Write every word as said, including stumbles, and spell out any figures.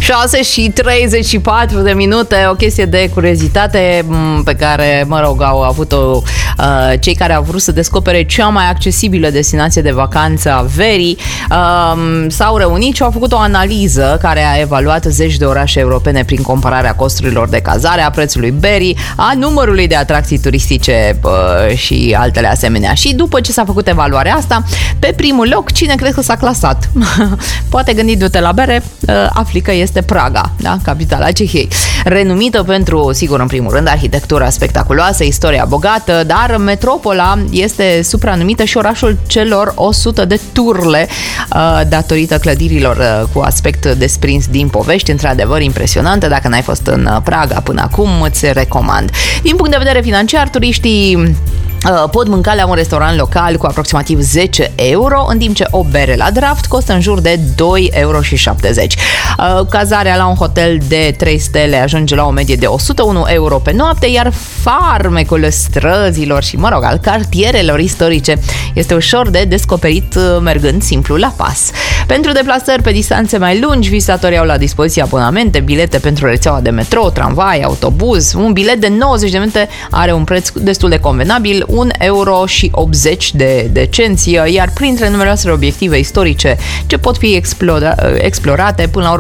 șase și treizeci și patru de minute, o chestie de curiozitate pe care, mă rog, au avut-o uh, cei care au vrut să descopere cea mai accesibilă destinație de vacanță a verii. Uh, s-au reunit și au făcut o analiză care a evaluat zeci de orașe europene prin compararea costurilor de cazare, a prețului berii, a numărului de atracții turistice uh, și altele asemenea. Și după ce s-a făcut evaluarea asta, pe primul loc, cine crezi că s-a clasat? Poate gândindu-te la bere, uh, afli că este Praga, da? Capitala Cehiei. Renumită pentru, sigur, în primul rând, arhitectura spectaculoasă, istoria bogată, dar metropola este supranumită și orașul celor o sută de turle, uh, datorită clădirilor uh, cu aspect desprins din povești, într-adevăr impresionante. Dacă n-ai fost în Praga până acum, îți recomand. Din punct de vedere financiar, turiștii pot mânca la un restaurant local cu aproximativ zece euro, în timp ce o bere la draft costă în jur de doi euro și șaptezeci. Cazarea la un hotel de trei stele ajunge la o medie de o sută unu euro pe noapte, iar farmecul străzilor și, mă rog, al cartierelor istorice este ușor de descoperit mergând simplu la pas. Pentru deplasări pe distanțe mai lungi, vizitatorii au la dispoziție abonamente, bilete pentru rețeaua de metrou, tramvai, autobuz. Un bilet de nouăzeci de minute are un preț destul de convenabil, un euro și optzeci de, de cenți, iar printre numeroasele obiective istorice ce pot fi explora, explorate, până la urmă